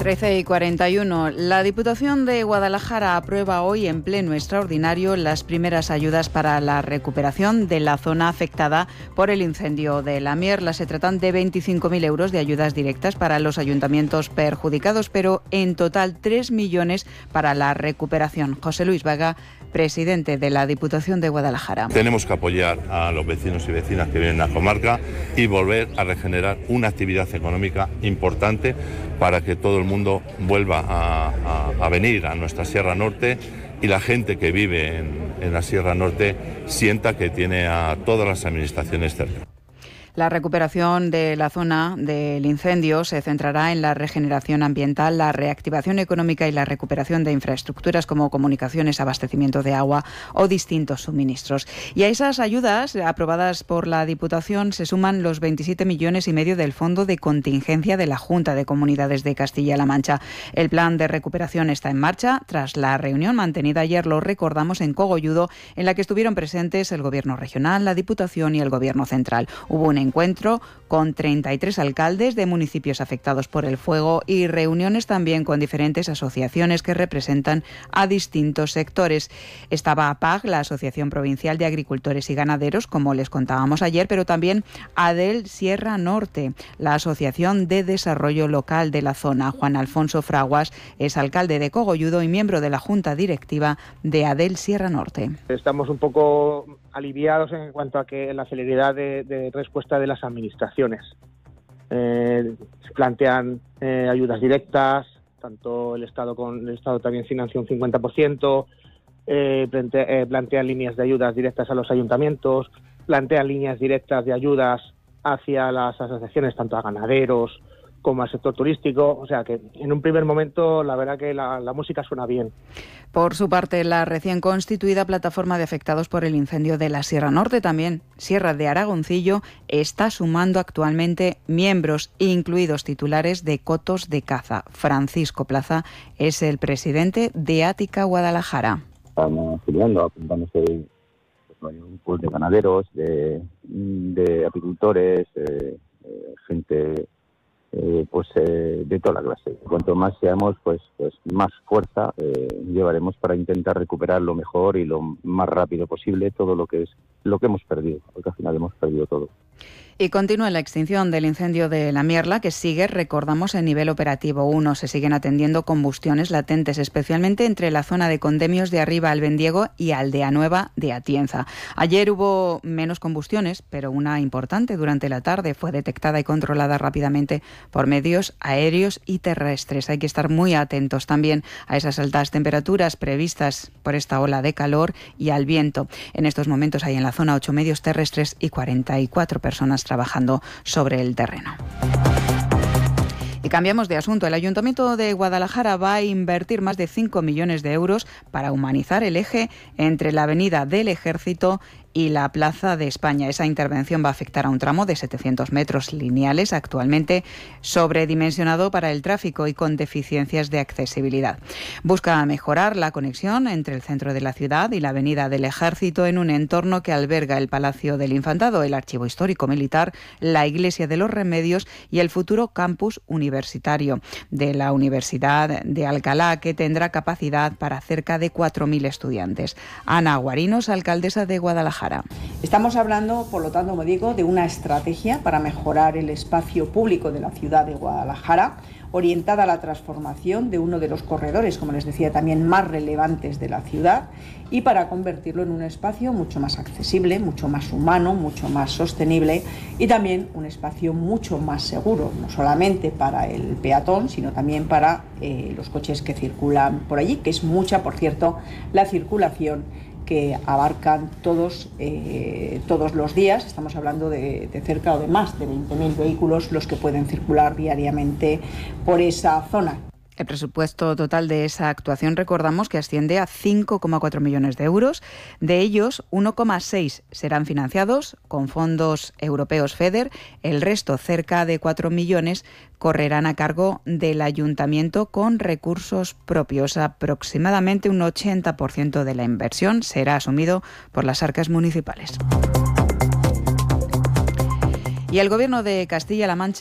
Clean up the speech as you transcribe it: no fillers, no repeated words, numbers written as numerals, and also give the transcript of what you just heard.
13:41. La Diputación de Guadalajara aprueba hoy en pleno extraordinario las primeras ayudas para la recuperación de la zona afectada por el incendio de la Mierla. Se tratan de 25.000 euros de ayudas directas para los ayuntamientos perjudicados, pero en total 3 millones para la recuperación. José Luis Vega, presidente de la Diputación de Guadalajara. Tenemos que apoyar a los vecinos y vecinas que viven en la comarca y volver a regenerar una actividad económica importante para que todo el mundo vuelva a venir a nuestra Sierra Norte y la gente que vive en la Sierra Norte sienta que tiene a todas las administraciones cerca. La recuperación de la zona del incendio se centrará en la regeneración ambiental, la reactivación económica y la recuperación de infraestructuras como comunicaciones, abastecimiento de agua o distintos suministros. Y a esas ayudas aprobadas por la Diputación se suman los 27,5 millones del Fondo de Contingencia de la Junta de Comunidades de Castilla-La Mancha. El plan de recuperación está en marcha tras la reunión mantenida ayer, lo recordamos, en Cogolludo, en la que estuvieron presentes el Gobierno regional, la Diputación y el Gobierno central. Hubo un encuentro con 33 alcaldes de municipios afectados por el fuego y reuniones también con diferentes asociaciones que representan a distintos sectores. Estaba APAG, la Asociación Provincial de Agricultores y Ganaderos, como les contábamos ayer, pero también ADEL Sierra Norte, la Asociación de Desarrollo Local de la zona. Juan Alfonso Fraguas es alcalde de Cogolludo y miembro de la Junta Directiva de ADEL Sierra Norte. Estamos un poco aliviados en cuanto a que la celeridad de respuesta de las administraciones. Se plantean ayudas directas, tanto el Estado también financia un 50%, plantean líneas de ayudas directas a los ayuntamientos, plantean líneas directas de ayudas hacia las asociaciones, tanto a ganaderos como al sector turístico, o sea que en un primer momento la verdad que la música suena bien. Por su parte, la recién constituida plataforma de afectados por el incendio de la Sierra Norte, también Sierra de Aragoncillo, está sumando actualmente miembros, incluidos titulares de cotos de caza. Francisco Plaza es el presidente de Ática Guadalajara. Estamos afiliando, apuntándose un pool de ganaderos, de apicultores, gente de toda la clase. Cuanto más seamos, pues más fuerza llevaremos para intentar recuperar lo mejor y lo más rápido posible todo lo que hemos perdido, porque al final hemos perdido todo. Y continúa la extinción del incendio de la Mierla, que sigue, recordamos, en nivel operativo 1. Se siguen atendiendo combustiones latentes, especialmente entre la zona de Condemios de Arriba, Albendiego, y Aldea Nueva de Atienza. Ayer hubo menos combustiones, pero una importante durante la tarde fue detectada y controlada rápidamente por medios aéreos y terrestres. Hay que estar muy atentos también a esas altas temperaturas previstas por esta ola de calor y al viento. En estos momentos hay en la zona 8 medios terrestres y 44 personas trabajando sobre el terreno. Y cambiamos de asunto. El Ayuntamiento de Guadalajara va a invertir más de 5 millones de euros para humanizar el eje entre la Avenida del Ejército y la Plaza de España. Esa intervención va a afectar a un tramo de 700 metros lineales, actualmente sobredimensionado para el tráfico y con deficiencias de accesibilidad. Busca mejorar la conexión entre el centro de la ciudad y la Avenida del Ejército en un entorno que alberga el Palacio del Infantado, el Archivo Histórico Militar, la Iglesia de los Remedios y el futuro campus universitario de la Universidad de Alcalá, que tendrá capacidad para cerca de 4.000 estudiantes. Ana Guarinos, alcaldesa de Guadalajara. Estamos hablando, por lo tanto, como digo, de una estrategia para mejorar el espacio público de la ciudad de Guadalajara, orientada a la transformación de uno de los corredores, como les decía, también más relevantes de la ciudad, y para convertirlo en un espacio mucho más accesible, mucho más humano, mucho más sostenible y también un espacio mucho más seguro, no solamente para el peatón, sino también para los coches que circulan por allí, que es mucha, por cierto, la circulación que abarcan todos los días. Estamos hablando de cerca o de más de 20.000 vehículos los que pueden circular diariamente por esa zona. El presupuesto total de esa actuación, recordamos, que asciende a 5,4 millones de euros. De ellos, 1,6 serán financiados con fondos europeos FEDER. El resto, cerca de 4 millones, correrán a cargo del ayuntamiento con recursos propios. Aproximadamente un 80% de la inversión será asumido por las arcas municipales. Y el Gobierno de Castilla-La Mancha